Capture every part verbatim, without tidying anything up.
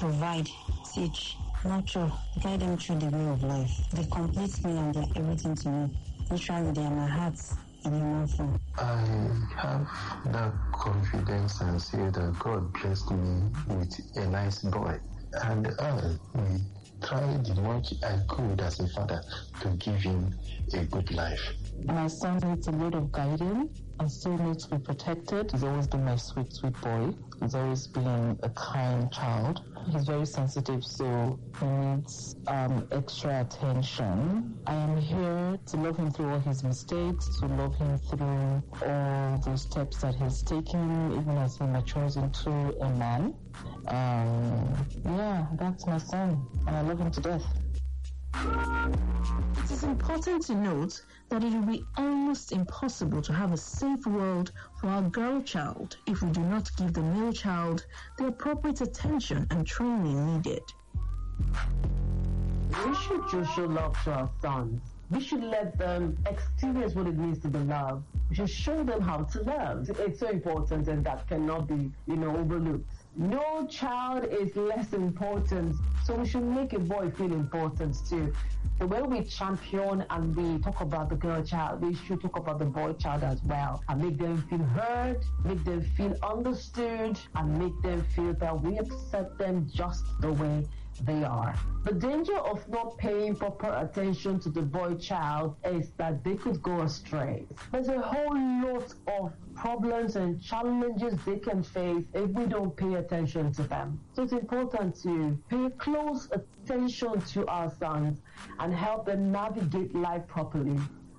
provide, teach, nurture, guide them through the way of life. They complete me and they're everything to me. Literally, they are my heart in human form. I have that confidence and say that God blessed me with a nice boy. And I will try the much I could as a father to give him a good life. My son needs a lot of guidance and still needs to be protected. He's always been my sweet, sweet boy. He's always been a kind child. He's very sensitive, so he needs um, extra attention. I am here to love him through all his mistakes, to love him through all the steps that he's taken, even as he matures into a man. Um, yeah, that's my son, and I love him to death. It is important to note that it will be almost impossible to have a safe world for our girl child if we do not give the male child the appropriate attention and training needed. We should just show love to our sons. We should let them experience what it means to be loved. We should show them how to love. It's so important, and that cannot be, you know, overlooked. No child is less important, so we should make a boy feel important too. So when we champion and we talk about the girl child, we should talk about the boy child as well, and make them feel heard, make them feel understood, and make them feel that we accept them just the way they are. The danger of not paying proper attention to the boy child is that they could go astray. There's a whole lot of problems and challenges they can face if we don't pay attention to them. So it's important to pay close attention to our sons and help them navigate life properly.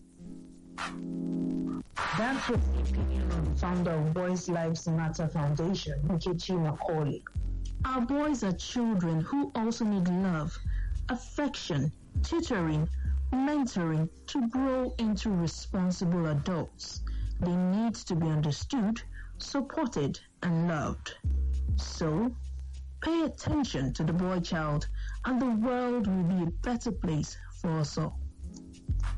That's what the opinion of the founder of Boys Lives Matter Foundation, Nkechi Macaulay. Our boys are children who also need love, affection, tutoring, mentoring to grow into responsible adults. They need to be understood, supported, and loved. So, pay attention to the boy child, and the world will be a better place for us all.